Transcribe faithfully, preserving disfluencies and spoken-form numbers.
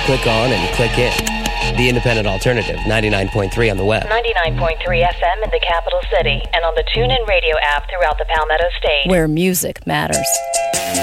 click on and click in. The Independent Alternative, ninety-nine point three on the web. ninety-nine point three F M in the capital city and on the TuneIn radio app throughout the Palmetto State. Where music matters.